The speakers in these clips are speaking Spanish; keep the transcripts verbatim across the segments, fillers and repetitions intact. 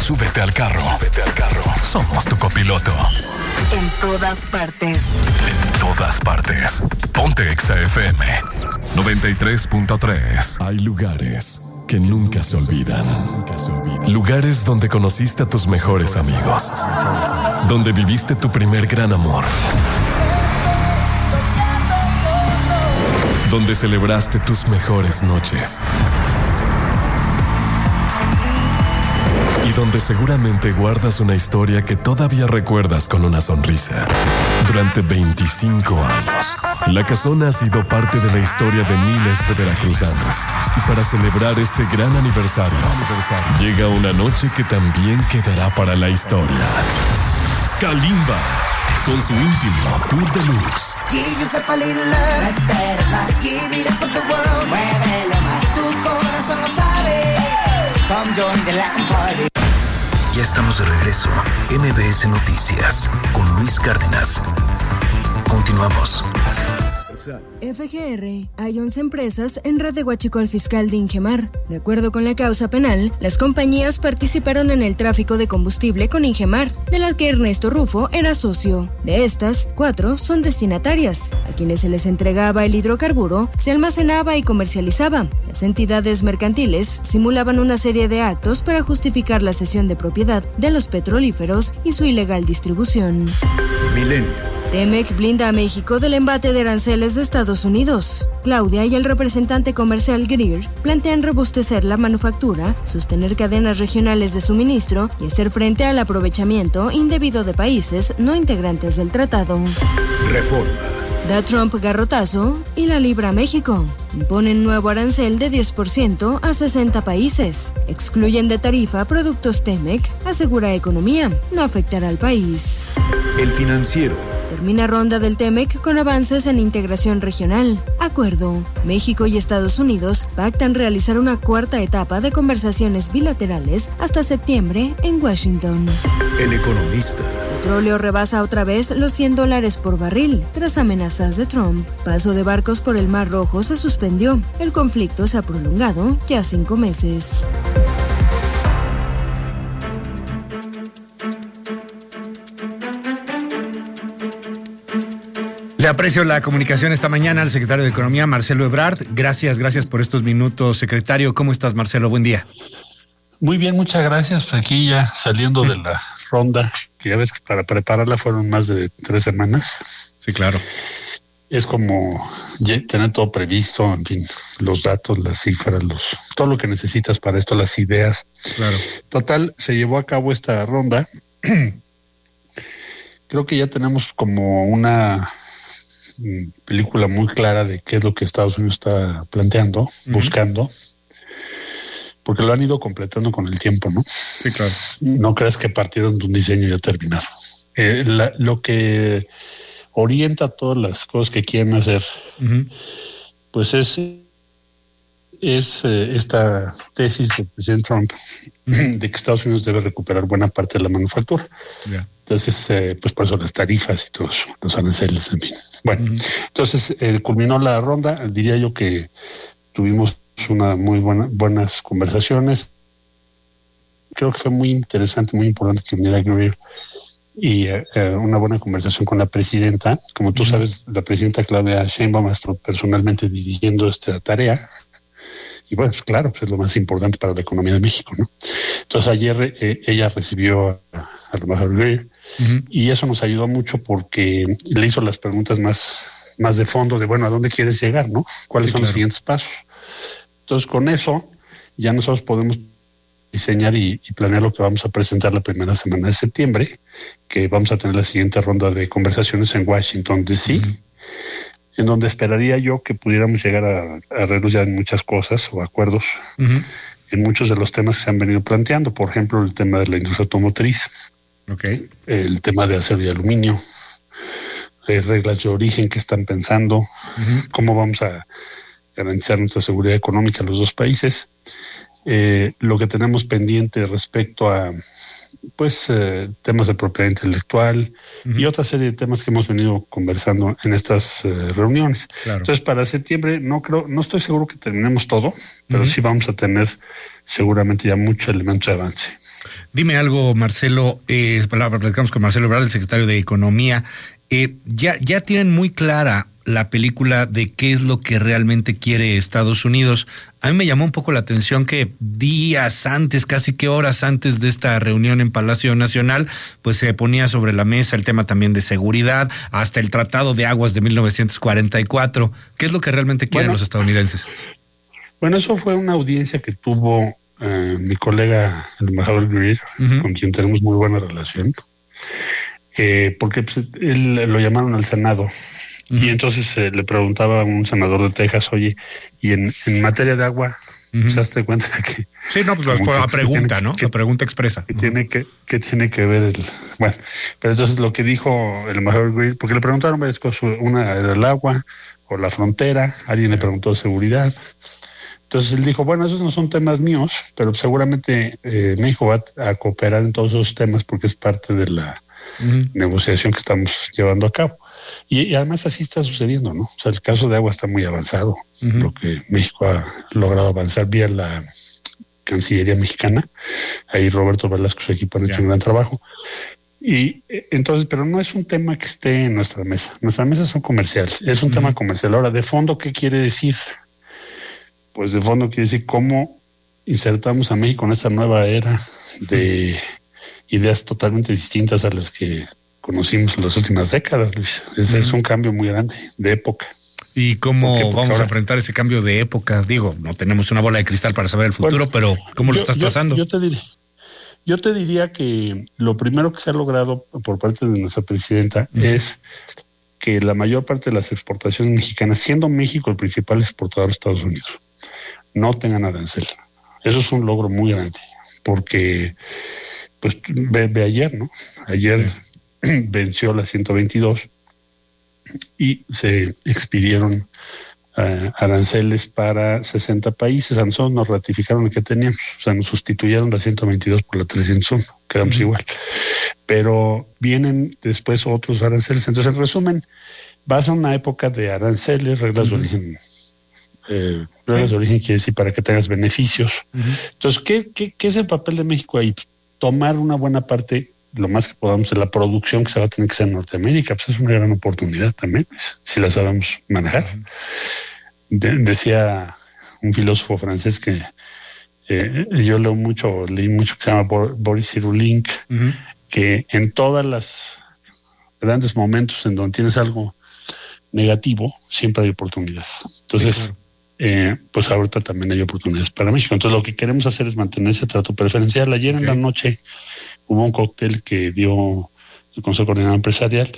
súbete al carro. Súbete al carro. Somos tu copiloto. En todas partes. En todas partes. Ponte Exa F M noventa y tres punto tres. Hay lugares que nunca se olvidan. Nunca se olvidan. Lugares donde conociste a tus mejores amigos. Donde viviste tu primer gran amor. Donde celebraste tus mejores noches. Y donde seguramente guardas una historia que todavía recuerdas con una sonrisa. Durante veinticinco años, La Casona ha sido parte de la historia de miles de veracruzanos. Y para celebrar este gran aniversario, llega una noche que también quedará para la historia. Kalimba, con su último Tour Deluxe. Give yourself a little love, más, más, más. Give it up for the world, muévelo más. Tu corazón lo sabe. Come join the Latin party. Ya estamos de regreso. M B S Noticias con Luis Cárdenas. Continuamos. F G R, hay once empresas en red de huachicol fiscal de Ingemar. De acuerdo con la causa penal, las compañías participaron en el tráfico de combustible con Ingemar, de las que Ernesto Rufo era socio. De estas, cuatro son destinatarias. A quienes se les entregaba el hidrocarburo, se almacenaba y comercializaba. Las entidades mercantiles simulaban una serie de actos para justificar la cesión de propiedad de los petrolíferos y su ilegal distribución. Milenio. Temec blinda a México del embate de aranceles de Estados Unidos. Claudia y el representante comercial Greer plantean robustecer la manufactura, sostener cadenas regionales de suministro y hacer frente al aprovechamiento indebido de países no integrantes del tratado. Reforma. Da Trump garrotazo y la libra México. Imponen nuevo arancel de diez por ciento a sesenta países. Excluyen de tarifa productos Temec, asegura economía. No afectará al país. El Financiero. Termina ronda del Temec con avances en integración regional. Acuerdo. México y Estados Unidos pactan realizar una cuarta etapa de conversaciones bilaterales hasta septiembre en Washington. El Economista. Petróleo rebasa otra vez los cien dólares por barril tras amenazas de Trump. Paso de barcos por el Mar Rojo se suspendió. El conflicto se ha prolongado ya cinco meses. Le aprecio la comunicación esta mañana al secretario de Economía, Marcelo Ebrard. Gracias, gracias por estos minutos, secretario. ¿Cómo estás, Marcelo? Buen día. Muy bien, muchas gracias. Aquí ya saliendo de la ronda, que ya ves que para prepararla fueron más de tres semanas. Sí, claro. Es como tener todo previsto, en fin, los datos, las cifras, los todo lo que necesitas para esto, las ideas. Claro. Total, se llevó a cabo esta ronda. Creo que ya tenemos como una película muy clara de qué es lo que Estados Unidos está planteando, uh-huh. buscando, porque lo han ido completando con el tiempo, ¿no? Sí, claro. No creas que partieron de un diseño ya terminado. Eh, la, lo que orienta todas las cosas que quieren hacer, uh-huh. pues es, es eh, esta tesis del presidente Trump uh-huh. de que Estados Unidos debe recuperar buena parte de la manufactura. Yeah. Entonces, eh, pues por eso las tarifas y todo eso, los aranceles, en fin. Bueno, uh-huh. entonces eh, culminó la ronda. Diría yo que tuvimos una muy buena, buenas conversaciones. Creo que fue muy interesante, muy importante que viniera Greer y eh, una buena conversación con la presidenta. Como tú uh-huh. sabes, la presidenta Claudia Sheinbaum ha estado personalmente dirigiendo esta tarea. Y bueno, claro, pues es lo más importante para la economía de México, ¿no? Entonces ayer eh, ella recibió a, a la embajadora Greer uh-huh. y eso nos ayudó mucho porque le hizo las preguntas más, más de fondo de, bueno, ¿a dónde quieres llegar, no? ¿Cuáles sí, son claro. los siguientes pasos? Entonces con eso ya nosotros podemos diseñar y, y planear lo que vamos a presentar la primera semana de septiembre, que vamos a tener la siguiente ronda de conversaciones en Washington, D C, uh-huh. en donde esperaría yo que pudiéramos llegar a, a arreglos ya en muchas cosas o acuerdos uh-huh. en muchos de los temas que se han venido planteando. Por ejemplo, el tema de la industria automotriz, okay. el tema de acero y aluminio, eh, reglas de origen que están pensando, uh-huh. cómo vamos a garantizar nuestra seguridad económica en los dos países, eh, lo que tenemos pendiente respecto a pues eh, temas de propiedad intelectual uh-huh. y otra serie de temas que hemos venido conversando en estas eh, reuniones. Claro. Entonces, para septiembre no creo, no estoy seguro que terminemos todo, pero uh-huh. sí vamos a tener seguramente ya mucho elemento de avance. Dime algo, Marcelo, eh, platicamos con Marcelo Ebrard, el secretario de Economía. Eh, ya, ya tienen muy clara la película de qué es lo que realmente quiere Estados Unidos. A mí me llamó un poco la atención que días antes, casi que horas antes de esta reunión en Palacio Nacional, pues se ponía sobre la mesa el tema también de seguridad, hasta el Tratado de Aguas de mil novecientos cuarenta y cuatro. ¿Qué es lo que realmente quieren bueno, los estadounidenses? Bueno, eso fue una audiencia que tuvo eh, mi colega, el embajador Greer, uh-huh. con quien tenemos muy buena relación, eh, porque pues, él lo llamaron al Senado. Uh-huh. Y entonces eh, le preguntaba a un senador de Texas, oye, y en, en materia de agua, uh-huh. ¿se das cuenta que... Sí, no, pues fue a pregunta, ¿no? Que, a pregunta expresa. Que, uh-huh. tiene que, que tiene que ver el... Bueno, pero entonces lo que dijo el embajador Greer, porque le preguntaron varias cosas, una era el agua o la frontera, alguien uh-huh. le preguntó de seguridad. Entonces él dijo, bueno, esos no son temas míos, pero seguramente eh, México va a cooperar en todos esos temas porque es parte de la uh-huh. negociación que estamos llevando a cabo. Y, y además así está sucediendo, ¿no? O sea, el caso de agua está muy avanzado, uh-huh. lo que México ha logrado avanzar vía la Cancillería mexicana. Ahí Roberto Velasco, su equipo, han hecho yeah. un gran trabajo. Y entonces, pero no es un tema que esté en nuestra mesa. Nuestras mesas son comerciales, es un uh-huh. tema comercial. Ahora, de fondo, ¿qué quiere decir? Pues de fondo quiere decir cómo insertamos a México en esta nueva era de ideas totalmente distintas a las que conocimos en las últimas décadas, Luis. Es, uh-huh. es un cambio muy grande de época. ¿Y cómo Porque, vamos ahora, a enfrentar ese cambio de época? Digo, no tenemos una bola de cristal para saber el futuro, bueno, pero ¿cómo yo, lo estás trazando? Yo, yo, te diría, yo te diría que lo primero que se ha logrado por parte de nuestra presidenta uh-huh. es que la mayor parte de las exportaciones mexicanas, siendo México el principal exportador de Estados Unidos, no tengan arancel. Eso es un logro muy grande, porque pues ve, ve ayer, ¿no? Ayer sí. venció la ciento veintidós y se expidieron uh, aranceles para sesenta países. A nosotros nos ratificaron el que teníamos, o sea, nos sustituyeron la ciento veintidós por la trescientos uno, quedamos uh-huh. igual. Pero vienen después otros aranceles. Entonces, en resumen, va a ser una época de aranceles, reglas uh-huh. de origen. Eh, reglas sí. de origen quiere decir para que tengas beneficios. Uh-huh. Entonces, ¿qué, qué, ¿qué es el papel de México ahí? Tomar una buena parte, lo más que podamos, de la producción que se va a tener que hacer en Norteamérica. Pues es una gran oportunidad también, pues, si la sabemos manejar. Uh-huh. De, decía un filósofo francés que eh, yo leo mucho, leí mucho, que se llama Boris Cyrulnik, uh-huh. que en todas las grandes momentos en donde tienes algo negativo, siempre hay oportunidades. Entonces, sí, claro. Eh, pues ahorita también hay oportunidades para México. Entonces lo que queremos hacer es mantener ese trato preferencial. Ayer okay. en la noche hubo un cóctel que dio el Consejo Coordinador Empresarial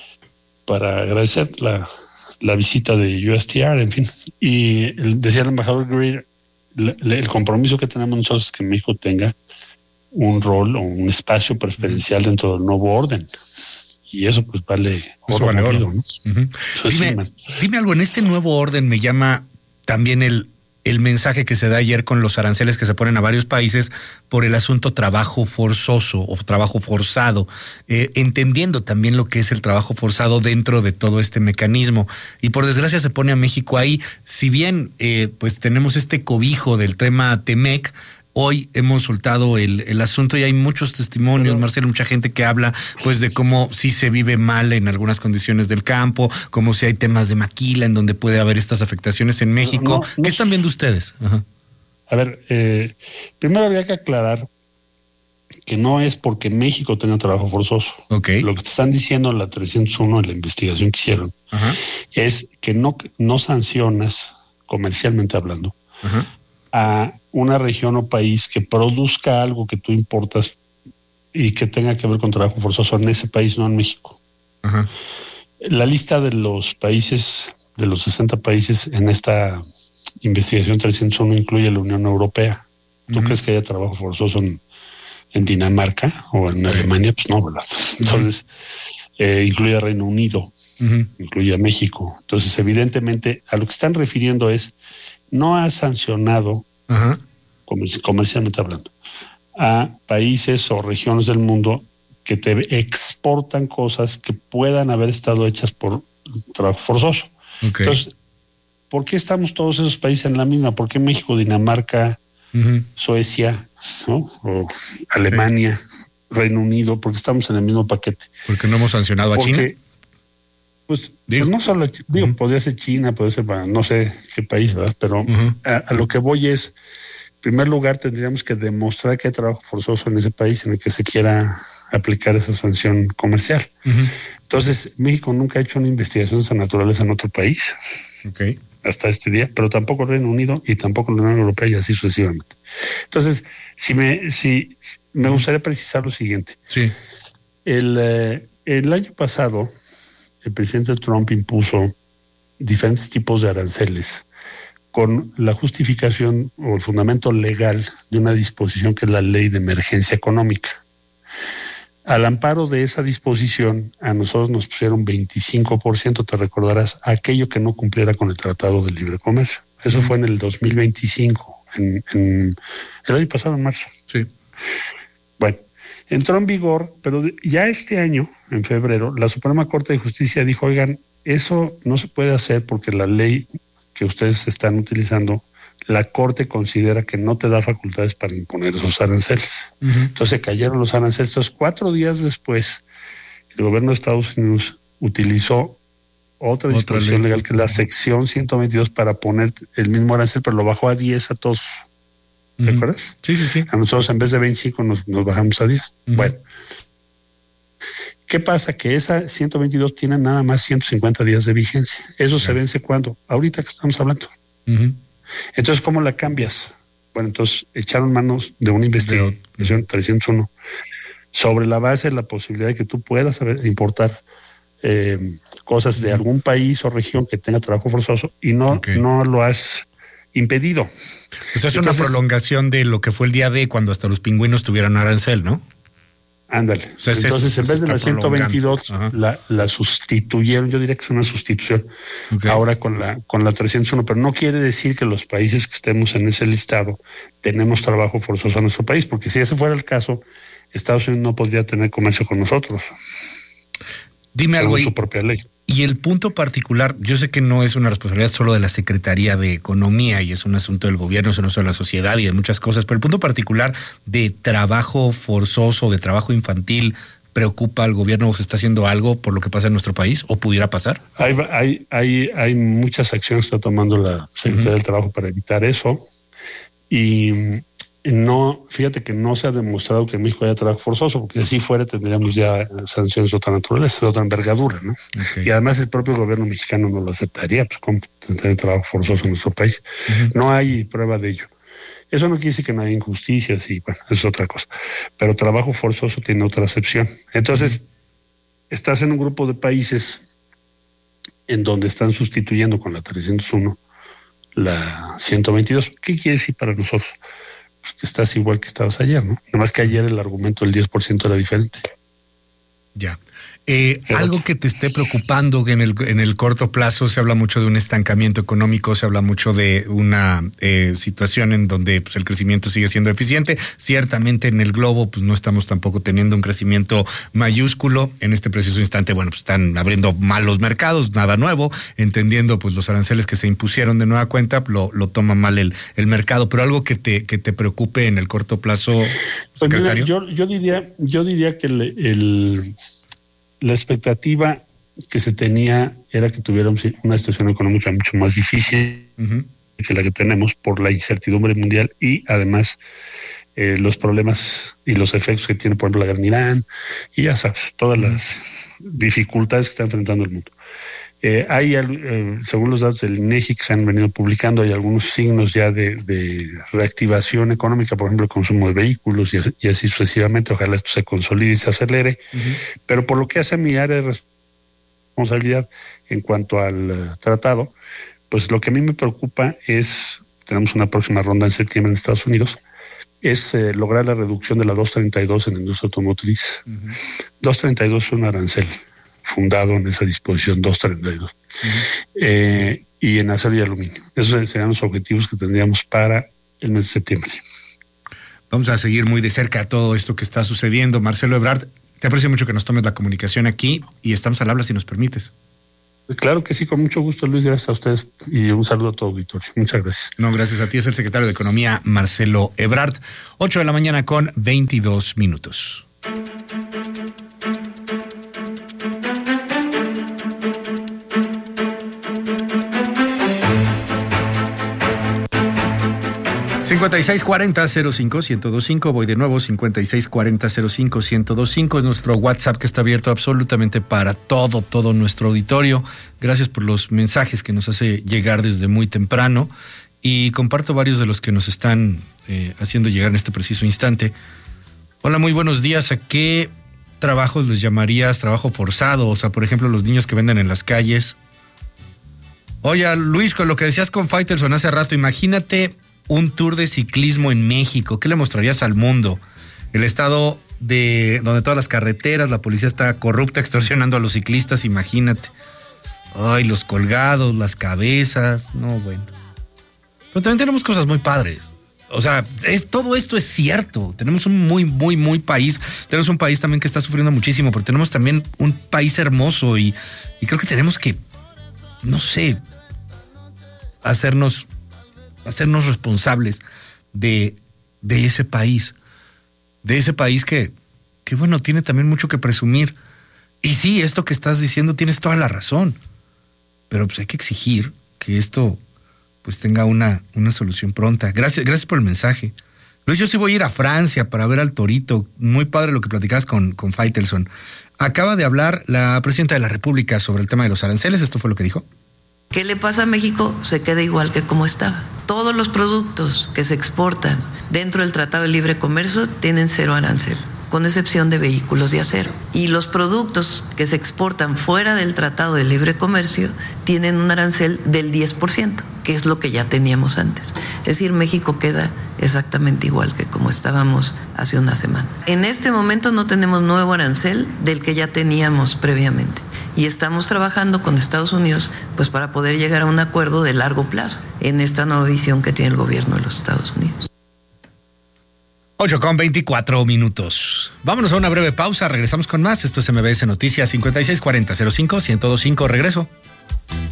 para agradecer la, la visita de U S T R, en fin. Y el, decía el embajador Greer, el, el compromiso que tenemos nosotros es que México tenga un rol o un espacio preferencial dentro del nuevo orden. Y eso pues vale oro. Eso vale oro. ¿No? Uh-huh. Dime, sí, dime algo, en este nuevo orden me llama también el, el mensaje que se da ayer con los aranceles que se ponen a varios países por el asunto trabajo forzoso o trabajo forzado, eh, entendiendo también lo que es el trabajo forzado dentro de todo este mecanismo. Y por desgracia se pone a México ahí. Si bien eh, pues tenemos este cobijo del tema Temec, hoy hemos soltado el, el asunto y hay muchos testimonios, Marcelo, mucha gente que habla pues de cómo sí se vive mal en algunas condiciones del campo, como si hay temas de maquila en donde puede haber estas afectaciones en México. No, no, ¿Qué están viendo ustedes? Ajá. A ver, eh, primero habría que aclarar que no es porque México tenga trabajo forzoso. Okay. Lo que te están diciendo en la trescientos uno, en la investigación que hicieron, Ajá. es que no, no sancionas, comercialmente hablando, Ajá. a una región o país que produzca algo que tú importas y que tenga que ver con trabajo forzoso en ese país, no en México. Ajá. La lista de los países, de los sesenta países en esta investigación trescientos uno incluye la Unión Europea. ¿Tú uh-huh. crees que haya trabajo forzoso en, en Dinamarca o en okay. Alemania? Pues no, ¿verdad? Entonces, uh-huh. eh, incluye a Reino Unido, uh-huh. incluye a México. Entonces, evidentemente, a lo que están refiriendo es no ha sancionado, uh-huh. comer- comercialmente hablando, a países o regiones del mundo que te exportan cosas que puedan haber estado hechas por trabajo forzoso. Okay. Entonces, ¿por qué estamos todos esos países en la misma? ¿Por qué México, Dinamarca, uh-huh. Suecia, ¿no? O Alemania, sí. Reino Unido, porque estamos en el mismo paquete. Porque no hemos sancionado a porque, China. Pues, pues no solo, digo, uh-huh. podría ser China, podría ser para no sé qué país, ¿verdad? Pero uh-huh. a, a lo que voy es, en primer lugar, tendríamos que demostrar que hay trabajo forzoso en ese país en el que se quiera aplicar esa sanción comercial. Uh-huh. Entonces, México nunca ha hecho una investigación de esa naturaleza en otro país. Okay. Hasta este día, pero tampoco el Reino Unido y tampoco la Unión Europea y así sucesivamente. Entonces, si me, si, me gustaría precisar lo siguiente. Sí. El, eh, el año pasado, el presidente Trump impuso diferentes tipos de aranceles con la justificación o el fundamento legal de una disposición que es la Ley de Emergencia Económica. Al amparo de esa disposición, a nosotros nos pusieron veinticinco por ciento, te recordarás, aquello que no cumpliera con el Tratado de Libre Comercio. Eso fue en el dos mil veinticinco, en, en el año pasado, en marzo. Sí. Bueno, entró en vigor, pero ya este año, en febrero, la Suprema Corte de Justicia dijo, oigan, eso no se puede hacer porque la ley que ustedes están utilizando, la Corte considera que no te da facultades para imponer esos aranceles. Uh-huh. Entonces cayeron los aranceles. Entonces, cuatro días después, el gobierno de Estados Unidos utilizó otra, otra disposición ley. legal, que es la sección ciento veintidós, para poner el mismo arancel, pero lo bajó a diez a todos. ¿Te uh-huh. acuerdas? Sí, sí, sí. A nosotros en vez de veinticinco nos, nos bajamos a diez. Uh-huh. Bueno, ¿qué pasa? Que esa ciento veintidós tiene nada más ciento cincuenta días de vigencia. ¿Eso uh-huh. se vence cuándo? Ahorita que estamos hablando. Uh-huh. Entonces, ¿cómo la cambias? Bueno, entonces echaron manos de una investigación trescientos uno sobre la base de la posibilidad de que tú puedas importar eh, cosas de algún país o región que tenga trabajo forzoso y no, okay. no lo has impedido. Pues es entonces, una prolongación de lo que fue el día D cuando hasta los pingüinos tuvieron arancel, ¿no? Ándale. O sea, entonces, en vez de la ciento veintidós, la, la sustituyeron, yo diría que es una sustitución, okay. ahora con la con la trescientos uno, pero no quiere decir que los países que estemos en ese listado tenemos trabajo forzoso en nuestro país, porque si ese fuera el caso, Estados Unidos no podría tener comercio con nosotros. Dime algo ahí. Su propia ley. Y el punto particular, yo sé que no es una responsabilidad solo de la Secretaría de Economía y es un asunto del gobierno, es un asunto de la sociedad y de muchas cosas, pero el punto particular de trabajo forzoso, de trabajo infantil, ¿preocupa al gobierno o se está haciendo algo por lo que pasa en nuestro país o pudiera pasar? Hay, hay, hay, hay muchas acciones que está tomando la Secretaría uh-huh. del Trabajo para evitar eso y no, fíjate que no se ha demostrado que en México haya trabajo forzoso, porque si así fuera tendríamos ya sanciones de otra naturaleza, de otra envergadura, ¿no? Okay. Y además el propio gobierno mexicano no lo aceptaría, pues cómo tener trabajo forzoso en nuestro país. Uh-huh. No hay prueba de ello. Eso no quiere decir que no haya injusticias y bueno, eso es otra cosa. Pero trabajo forzoso tiene otra acepción. Entonces, estás en un grupo de países en donde están sustituyendo con la trescientos uno la ciento veintidós. ¿Qué quiere decir para nosotros? Pues que estás igual que estabas ayer, ¿no? Nada más que ayer el argumento del diez por ciento era diferente. Ya. Eh, algo que te esté preocupando, que en el, en el corto plazo se habla mucho de un estancamiento económico, se habla mucho de una eh, situación en donde pues, el crecimiento sigue siendo eficiente. Ciertamente en el globo pues no estamos tampoco teniendo un crecimiento mayúsculo. En este preciso instante, bueno, pues están abriendo mal los mercados, nada nuevo, entendiendo pues los aranceles que se impusieron de nueva cuenta, lo, lo toma mal el, el mercado. Pero algo que te, que te preocupe en el corto plazo, pues secretario. Mira, yo, yo diría, yo diría que el, el la expectativa que se tenía era que tuviéramos una situación económica mucho más difícil uh-huh. que la que tenemos por la incertidumbre mundial y además eh, los problemas y los efectos que tiene, por ejemplo, la guerra en Irán y ya sabes, todas uh-huh. las dificultades que está enfrentando el mundo. Eh, hay, eh, según los datos del INEGI que se han venido publicando, hay algunos signos ya de, de reactivación económica, por ejemplo, el consumo de vehículos y, y así sucesivamente. Ojalá esto se consolide y se acelere. Uh-huh. Pero por lo que hace a mi área de responsabilidad en cuanto al uh, tratado, pues lo que a mí me preocupa es, tenemos una próxima ronda en septiembre en Estados Unidos, es eh, lograr la reducción de la doscientos treinta y dos en la industria automotriz. Uh-huh. doscientos treinta y dos es un arancel fundado en esa disposición doscientos treinta y dos. Uh-huh. Eh, y en acero y aluminio. Esos serían los objetivos que tendríamos para el mes de septiembre. Vamos a seguir muy de cerca todo esto que está sucediendo. Marcelo Ebrard, te aprecio mucho que nos tomes la comunicación aquí y estamos al habla si nos permites. Claro que sí, con mucho gusto, Luis, gracias a ustedes y un saludo a todo auditorio. Muchas gracias. No, gracias a ti, es el secretario de Economía, Marcelo Ebrard. ocho de la mañana con veintidós minutos. cincuenta y seis cuarenta cero cinco ciento veinticinco, voy de nuevo, cincuenta y seis cuarenta cero cinco ciento veinticinco es nuestro WhatsApp que está abierto absolutamente para todo, todo nuestro auditorio. Gracias por los mensajes que nos hace llegar desde muy temprano y comparto varios de los que nos están eh, haciendo llegar en este preciso instante. Hola, muy buenos días. ¿A qué trabajos les llamarías trabajo forzado? O sea, por ejemplo, los niños que venden en las calles. Oye, Luis, con lo que decías con Faitelson hace rato, imagínate un tour de ciclismo en México. ¿Qué le mostrarías al mundo? El estado de donde todas las carreteras, la policía está corrupta, extorsionando a los ciclistas, imagínate. Ay, los colgados, las cabezas, no, bueno. Pero también tenemos cosas muy padres. O sea, es, todo esto es cierto. Tenemos un muy, muy, muy país. Tenemos un país también que está sufriendo muchísimo, pero tenemos también un país hermoso y, y creo que tenemos que, no sé, hacernos... hacernos responsables de, de ese país, de ese país que, que, bueno, tiene también mucho que presumir. Y sí, esto que estás diciendo tienes toda la razón, pero pues hay que exigir que esto pues tenga una, una solución pronta. Gracias, gracias por el mensaje. Luis, yo sí voy a ir a Francia para ver al Torito. Muy padre lo que platicabas con, con Faitelson. Acaba de hablar la presidenta de la República sobre el tema de los aranceles, esto fue lo que dijo. ¿Qué le pasa a México? Se queda igual que como estaba. Todos los productos que se exportan dentro del Tratado de Libre Comercio tienen cero arancel, con excepción de vehículos de acero. Y los productos que se exportan fuera del Tratado de Libre Comercio tienen un arancel del diez por ciento, que es lo que ya teníamos antes. Es decir, México queda exactamente igual que como estábamos hace una semana. En este momento no tenemos nuevo arancel del que ya teníamos previamente. Y estamos trabajando con Estados Unidos pues para poder llegar a un acuerdo de largo plazo en esta nueva visión que tiene el gobierno de los Estados Unidos. ocho con veinticuatro minutos. Vámonos a una breve pausa, regresamos con más. Esto es M B S Noticias cincuenta y seis cuarenta cero cinco ciento veinticinco. Regreso.